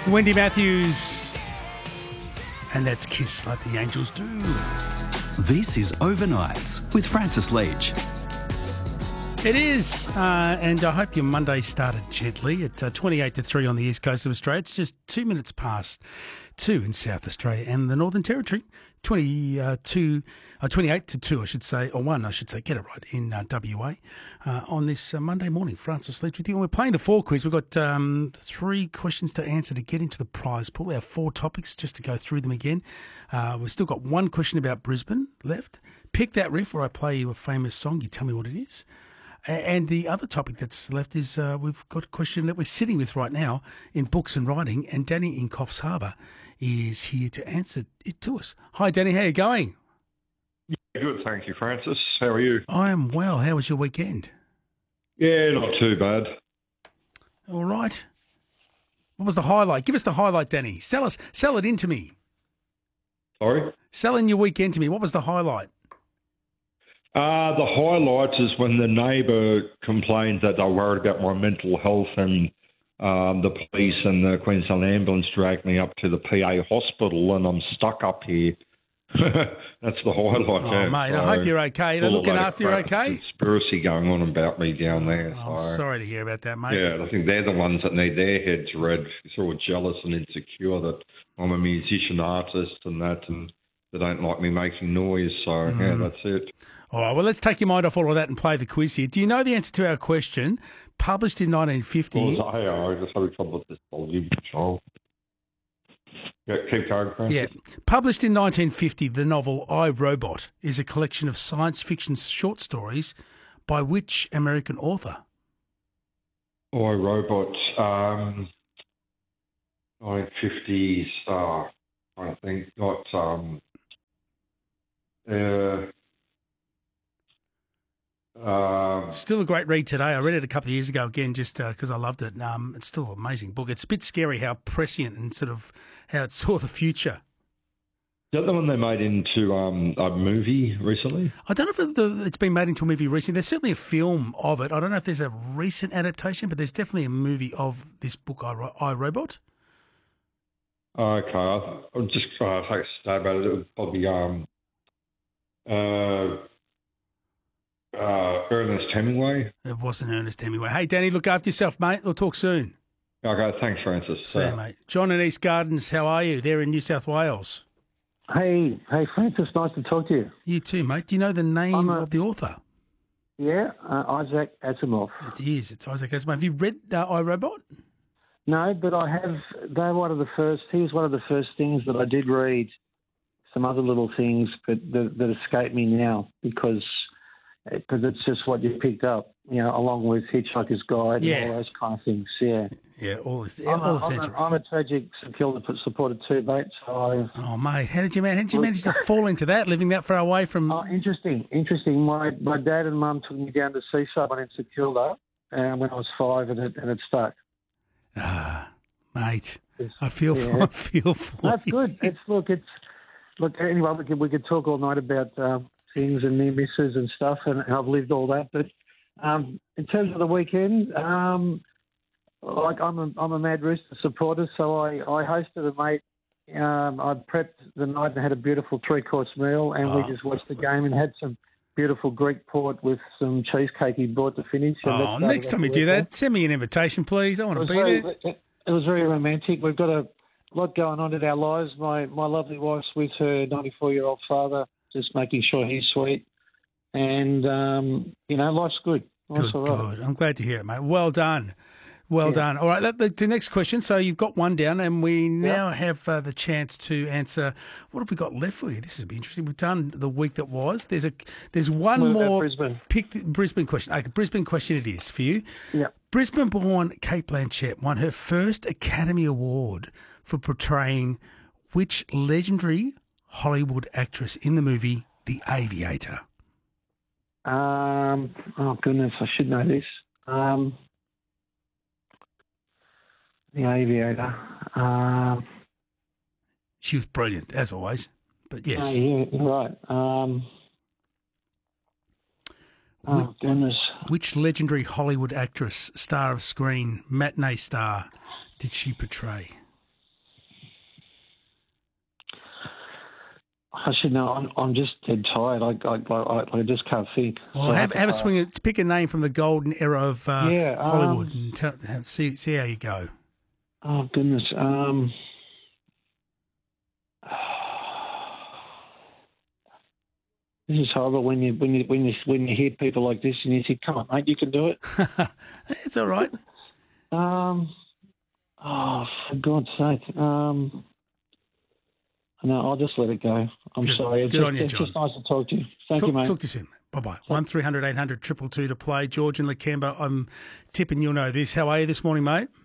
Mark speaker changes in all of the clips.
Speaker 1: Wendy Matthews, and that's Kiss Like the Angels Do.
Speaker 2: This is Overnights with Francis Leach.
Speaker 1: It is, and I hope your Monday started gently at 28 to 3 on the east coast of Australia. It's just 2 minutes past 2 in South Australia and the Northern Territory. 28 to 2, I should say, or 1, I should say, get it right, in WA on this Monday morning. Francis Leach with you. And we're playing the 4 quiz. We've got 3 questions to answer to get into the prize pool. Our 4 topics, just to go through them again. We've still got 1 question about Brisbane left. Pick that riff where I play you a famous song. You tell me what it is. And the other topic that's left is we've got a question that we're sitting with right now in books and writing, and Danny in Coffs Harbour is here to answer it to us. Hi, Danny. How are you going?
Speaker 3: Yeah, good. Thank you, Francis. How are you?
Speaker 1: I am well. How was your weekend?
Speaker 3: Yeah, not too bad.
Speaker 1: All right. What was the highlight? Give us the highlight, Danny. Sell it into me.
Speaker 3: Sorry?
Speaker 1: Sell in your weekend to me. What was the highlight?
Speaker 3: The highlight is when the neighbour complained that they're worried about my mental health, and the police and the Queensland Ambulance dragged me up to the PA hospital, and I'm stuck up here. That's the highlight.
Speaker 1: Oh, mate, I hope you're okay. They're looking after you, okay?
Speaker 3: Conspiracy going on about me down there.
Speaker 1: I'm sorry to hear about that, mate.
Speaker 3: Yeah, I think they're the ones that need their heads read. Sort of jealous and insecure that I'm a musician, artist, and they don't like me making noise. So, yeah, that's it.
Speaker 1: All right, well, let's take your mind off all of that and play the quiz here. Do you know the answer to our question? Published in 1950.
Speaker 3: I just had trouble with this volume control. Yeah, keep going, Francis.
Speaker 1: Yeah. Published in 1950, the novel I, Robot is a collection of science fiction short stories by which American author?
Speaker 3: I, Robot, 1950s, I think, not...
Speaker 1: Still a great read today. I read it a couple of years ago again just because I loved it. It's still an amazing book. It's a bit scary how prescient and sort of how it saw the future.
Speaker 3: Is that the one they made into a movie recently?
Speaker 1: I don't know if it's been made into a movie recently. There's certainly a film of it. I don't know if there's a recent adaptation, but there's definitely a movie of this book, I, Robot.
Speaker 3: Okay, I'll just take a stab at it. It was probably Ernest Hemingway.
Speaker 1: It wasn't Ernest Hemingway. Hey, Danny, look after yourself, mate. We'll talk soon.
Speaker 3: Okay, thanks, Francis.
Speaker 1: See you, mate. John in East Gardens, how are you? They're in New South Wales.
Speaker 4: Hey, Francis, nice to talk to you.
Speaker 1: You too, mate. Do you know the name of the author?
Speaker 4: Yeah, Isaac Asimov.
Speaker 1: It is. It's Isaac Asimov. Have you read I, Robot?
Speaker 4: No, but I have. They're one of the first. He was one of the first things that I did read. Some other little things, but that escape me now because it's just what you picked up, along with Hitchhiker's Guide and all those kind of things. Yeah.
Speaker 1: Yeah, all essential.
Speaker 4: I'm a tragic St Kilda supporter too, mate. So
Speaker 1: oh, mate, how did you manage to fall into that, living that far away from...
Speaker 4: Oh, interesting. My dad and mum took me down to see someone in St Kilda when I was 5, and it stuck.
Speaker 1: Ah, mate, I feel for you.
Speaker 4: That's good. Look. Anyway, we could talk all night about things and near misses and stuff, and I've lived all that. But in terms of the weekend, I'm a Mad Rooster supporter, so I hosted a mate. I prepped the night and had a beautiful 3-course meal, and we just watched the game and had some beautiful Greek port with some cheesecake he bought to finish.
Speaker 1: Oh, next time you do that, send me an invitation, please. I want to be there.
Speaker 4: It was very romantic. We've got a lot going on in our lives. My lovely wife's with her 94-year-old father, just making sure he's sweet. And, life's good.
Speaker 1: Good. I'm glad to hear it, mate. Well done. Well done. All right, the next question. So you've got one down, and we now have the chance to answer. What have we got left for you? This will be interesting. We've done the week that was. There's one more.
Speaker 4: Brisbane.
Speaker 1: Pick the Brisbane question. Okay, Brisbane question it is for you.
Speaker 4: Yeah.
Speaker 1: Brisbane-born Cate Blanchett won her first Academy Award for portraying which legendary Hollywood actress in the movie The Aviator?
Speaker 4: Oh, goodness, I should know this. The Aviator.
Speaker 1: She was brilliant, as always, but yes.
Speaker 4: Yeah, right. Goodness.
Speaker 1: Which legendary Hollywood actress, star of screen, matinee star, did she portray?
Speaker 4: I should know. I'm just dead tired. I just can't think.
Speaker 1: Well,
Speaker 4: So
Speaker 1: have a swing. Pick a name from the golden era of Hollywood and see how you go.
Speaker 4: Oh goodness. This is horrible when you hear people like this and you think, "Come on, mate, you can do it."
Speaker 1: It's all right.
Speaker 4: Oh, for God's sake. No, I'll just let it go. I'm sorry. It's just nice to talk to you. Thank you, mate.
Speaker 1: Talk to you soon. Bye-bye. 1300 800 222 to play. George and Lakemba, I'm tipping you'll know this. How are you this morning, mate?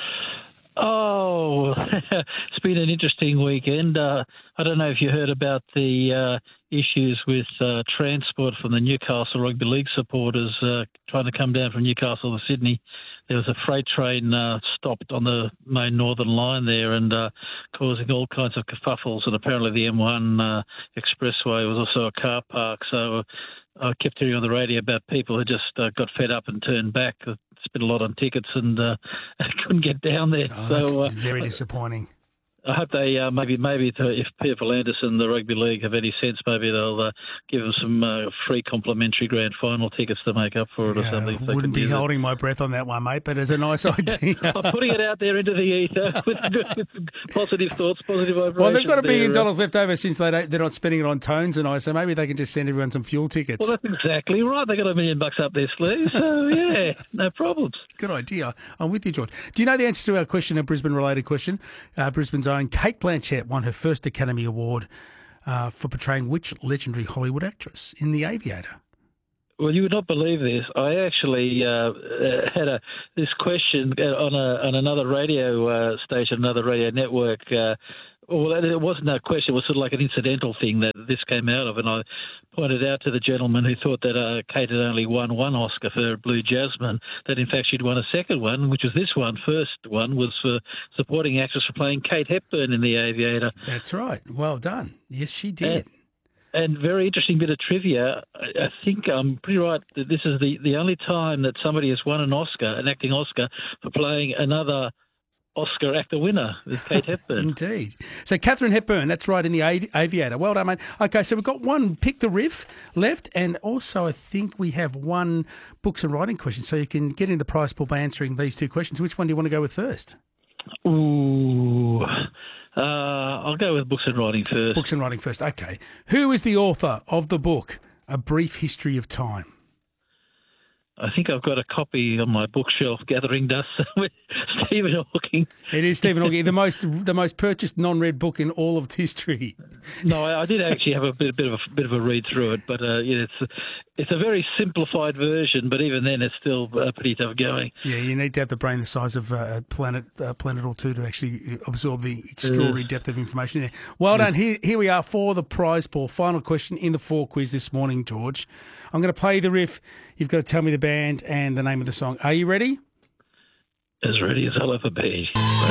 Speaker 5: Oh, it's been an interesting weekend. I don't know if you heard about the issues with transport from the Newcastle Rugby League supporters trying to come down from Newcastle to Sydney. There was a freight train stopped on the main northern line there and causing all kinds of kerfuffles. And apparently the M1 expressway was also a car park. So I kept hearing on the radio about people who just got fed up and turned back. Spent a lot on tickets and couldn't get down there.
Speaker 1: Oh, that's very disappointing.
Speaker 5: I hope they maybe if Peter Anderson, the rugby league, have any sense, maybe they'll give them some free complimentary grand final tickets to make up for it or something.
Speaker 1: I wouldn't be holding my breath on that one, mate, but it's a nice idea.
Speaker 5: I'm putting it out there into the ether with positive thoughts, positive vibrations.
Speaker 1: Well, they've got $1 billion left over since they're not spending it on tones and so maybe they can just send everyone some fuel tickets.
Speaker 5: Well, that's exactly right. They got $1 million up their sleeve, so yeah, no problems.
Speaker 1: Good idea. I'm with you, George. Do you know the answer to our question, a Brisbane-related question? Brisbane's own Cate Blanchett won her first Academy Award for portraying which legendary Hollywood actress in The Aviator?
Speaker 5: Well, you would not believe this. I actually had this question on another radio station, another radio network. Well, it wasn't a question. It was sort of like an incidental thing that this came out of. And I pointed out to the gentleman who thought that Kate had only won one Oscar for Blue Jasmine, that in fact she'd won a second one, which was this one. First one was for supporting actress for playing Kate Hepburn in The Aviator.
Speaker 1: That's right. Well done. Yes, she did.
Speaker 5: And very interesting bit of trivia. I think I'm pretty right that this is the only time that somebody has won an Oscar, an acting Oscar, for playing another Oscar actor winner with Kate Hepburn.
Speaker 1: Indeed. So Katharine Hepburn, that's right, in The Aviator. Well done, mate. Okay, so we've got one Pick the Riff left, and also I think we have one books and writing question, so you can get in the prize pool by answering these two questions. Which one do you want to go with first?
Speaker 5: Ooh, I'll go with books and writing first.
Speaker 1: Books and writing first, okay. Who is the author of the book, A Brief History of Time?
Speaker 5: I think I've got a copy on my bookshelf gathering dust with Stephen Hawking.
Speaker 1: It is Stephen Hawking, the most purchased non-read book in all of history.
Speaker 5: No, I did actually have a bit of a read through it, but it's a very simplified version. But even then, it's still pretty tough going. Yeah,
Speaker 1: you need to have the brain the size of a planet or two to actually absorb the extraordinary depth of information there. Well done. Here we are for the prize pool. Final question in the 4 quiz this morning, George. I'm going to play the riff. You've got to tell me the band and the name of the song. Are you ready?
Speaker 5: As ready as I'll ever be.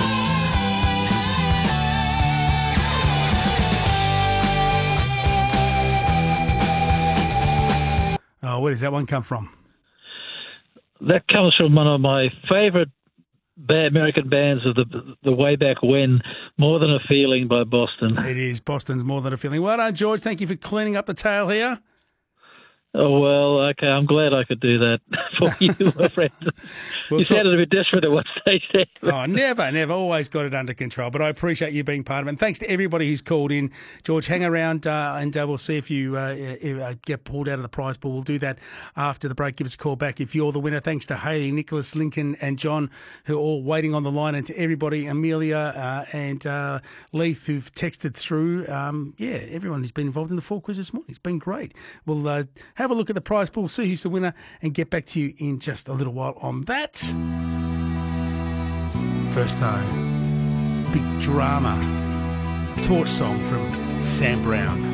Speaker 1: Oh, where does that one come from?
Speaker 5: That comes from one of my favourite American bands of the way back when, More Than a Feeling by Boston.
Speaker 1: It is Boston's More Than a Feeling. Well done, George. Thank you for cleaning up the tail here.
Speaker 5: Oh, well, okay, I'm glad I could do that for you, my friend. You sounded a bit desperate at one stage there.
Speaker 1: Oh, never. Always got it under control. But I appreciate you being part of it. And thanks to everybody who's called in. George, hang around and we'll see if you get pulled out of the prize pool. We'll do that after the break. Give us a call back if you're the winner. Thanks to Hayley, Nicholas, Lincoln and John, who are all waiting on the line. And to everybody, Amelia and Leith, who've texted through. Everyone who's been involved in the 4 quiz this morning. It's been great. We'll have a look at the prize pool, see who's the winner, and get back to you in just a little while on that. First, though, big drama torch song from Sam Brown.